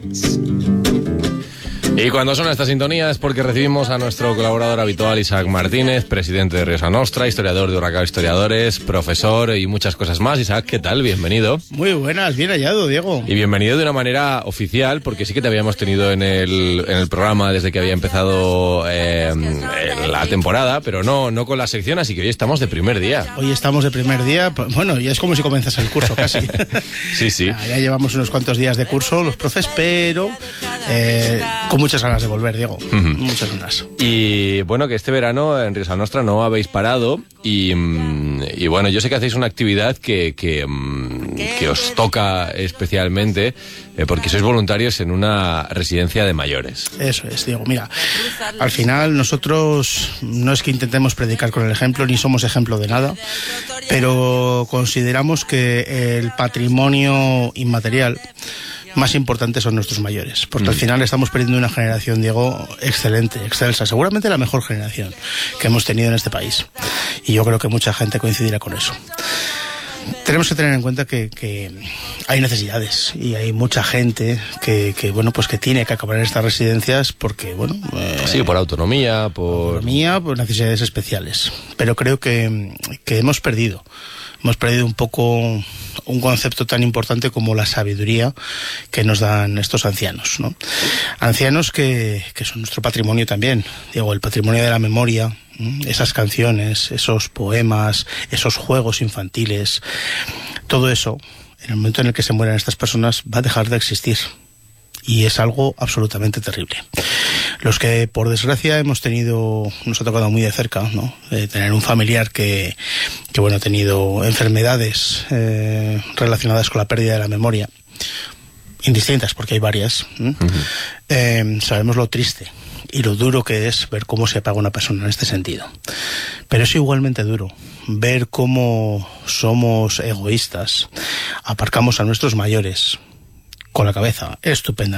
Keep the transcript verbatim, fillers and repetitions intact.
Y cuando suena esta sintonía es porque recibimos a nuestro colaborador habitual, Isaac Martínez, presidente de Rioja Nostra, historiador de Huracán Historiadores, profesor y muchas cosas más. Isaac, ¿qué tal? Bienvenido. Muy buenas, bien hallado, Diego. Y bienvenido de una manera oficial, porque sí que te habíamos tenido en el, en el programa desde que había empezado eh, la temporada, pero no, no con la sección, así que hoy estamos de primer día. Hoy estamos de primer día, bueno, ya es como si comienzas el curso casi. Sí, sí. Ya, ya llevamos unos cuantos días de curso los profes, pero eh, con muchas ganas de volver, Diego. Uh-huh. Muchas ganas. Y bueno, que este verano en Rioja Nostra no habéis parado y, y bueno, yo sé que hacéis una actividad que, que, que os toca especialmente eh, porque sois voluntarios en una residencia de mayores. Eso es, Diego. Mira, al final nosotros no es que intentemos predicar con el ejemplo, ni somos ejemplo de nada, pero consideramos que el patrimonio inmaterial más importantes son nuestros mayores, porque mm. al final estamos perdiendo una generación, Diego, excelente, excelsa, seguramente la mejor generación que hemos tenido en este país, y yo creo que mucha gente coincidirá con eso. Tenemos que tener en cuenta que, que hay necesidades y hay mucha gente que, que bueno, pues que tiene que acabar en estas residencias porque, bueno, eh, sí, por autonomía, por autonomía, por necesidades especiales, pero creo que, que hemos perdido hemos perdido un poco un concepto tan importante como la sabiduría que nos dan estos ancianos, ¿no? Ancianos que, que son nuestro patrimonio también, digo, el patrimonio de la memoria, esas canciones, esos poemas, esos juegos infantiles, todo eso, en el momento en el que se mueran estas personas, va a dejar de existir. Y es algo absolutamente terrible. Los que, por desgracia, hemos tenido, nos ha tocado muy de cerca, ¿no? De tener un familiar que, que bueno, ha tenido enfermedades eh, relacionadas con la pérdida de la memoria, indistintas, porque hay varias. ¿eh? Uh-huh. Eh, sabemos lo triste y lo duro que es ver cómo se apaga una persona en este sentido. Pero es igualmente duro ver cómo somos egoístas, aparcamos a nuestros mayores con la cabeza estupenda